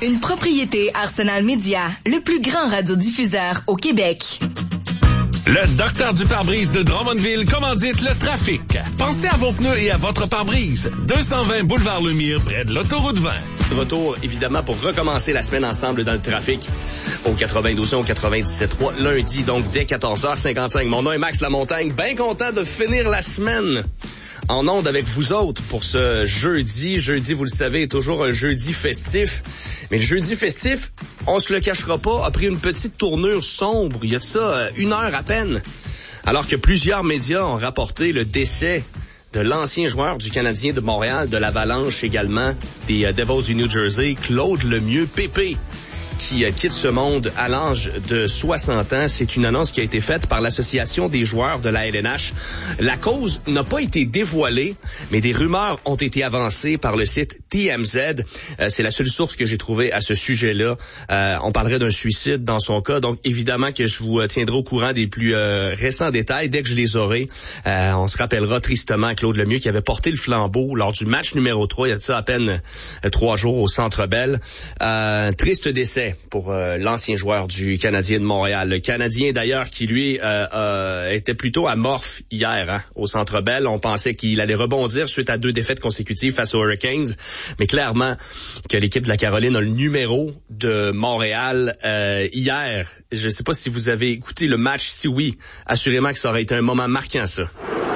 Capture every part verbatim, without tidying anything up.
Une propriété Arsenal Média, le plus grand radiodiffuseur au Québec. Le docteur du pare-brise de Drummondville commandite le trafic. Pensez à vos pneus et à votre pare-brise. deux cent vingt boulevard Lemire, près de l'autoroute vingt. De retour, évidemment, pour recommencer la semaine ensemble dans le trafic au quatre-vingt-douze au quatre-vingt-dix-sept trois, lundi, donc dès quatorze heures cinquante-cinq. Mon nom est Max Lamontagne, bien content de finir la semaine en onde avec vous autres pour ce jeudi. Jeudi, vous le savez, est toujours un jeudi festif. Mais le jeudi festif, on se le cachera pas, a pris une petite tournure sombre. Il y a de ça une heure à peine. Alors que plusieurs médias ont rapporté le décès de l'ancien joueur du Canadien de Montréal, de l'Avalanche également, des euh, Devils du New Jersey, Claude Lemieux, Pépé, qui euh, quitte ce monde à l'âge de soixante ans. C'est une annonce qui a été faite par l'Association des joueurs de la L N H. La cause n'a pas été dévoilée, mais des rumeurs ont été avancées par le site T M Z. Euh, c'est la seule source que j'ai trouvée à ce sujet-là. Euh, on parlerait d'un suicide dans son cas, donc évidemment que je vous tiendrai au courant des plus euh, récents détails dès que je les aurai. Euh, on se rappellera tristement Claude Lemieux qui avait porté le flambeau lors du match numéro trois, il y a de ça à peine euh, trois jours au Centre Bell. Euh, triste décès pour euh, l'ancien joueur du Canadien de Montréal. Le Canadien, d'ailleurs, qui, lui, euh, euh, était plutôt amorphe hier hein, au Centre Bell. On pensait qu'il allait rebondir suite à deux défaites consécutives face aux Hurricanes. Mais clairement, que l'équipe de la Caroline a le numéro de Montréal. Euh, hier, je ne sais pas si vous avez écouté le match. Si oui, assurément que ça aurait été un moment marquant, ça.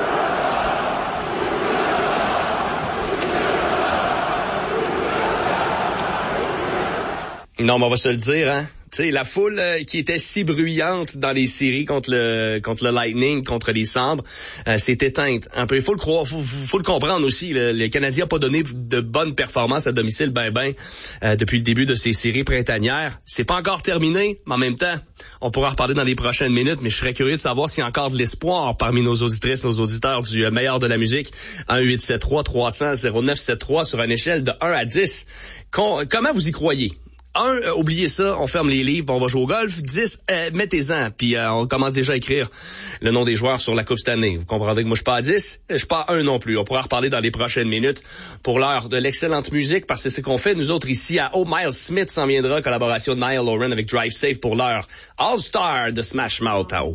Non, mais on va se le dire, hein. Tu sais, la foule euh, qui était si bruyante dans les séries contre le contre le Lightning, contre les Sabres, euh, s'est éteinte un peu. Il faut le croire, faut, faut, faut le comprendre aussi. Le, le Canadien n'a pas donné de bonnes performances à domicile ben ben euh, depuis le début de ces séries printanières. C'est pas encore terminé, mais en même temps, on pourra en reparler dans les prochaines minutes, mais je serais curieux de savoir s'il y a encore de l'espoir parmi nos auditrices, nos auditeurs du meilleur de la musique. un huit sept trois trois cents zéro neuf sept trois sur une échelle de un à dix. Com- comment vous y croyez? Un, euh, oubliez ça, on ferme les livres, on va jouer au golf. dix, euh, mettez-en, puis euh, on commence déjà à écrire le nom des joueurs sur la Coupe cette année. Vous comprendrez que moi je suis pas à dix, je suis pas à un non plus. On pourra en reparler dans les prochaines minutes pour l'heure de l'excellente musique, parce que c'est ce qu'on fait nous autres ici à Oh, Miles Smith s'en viendra, collaboration de Niall Lauren avec Drive Safe pour l'heure All-Star de Smash Mouth.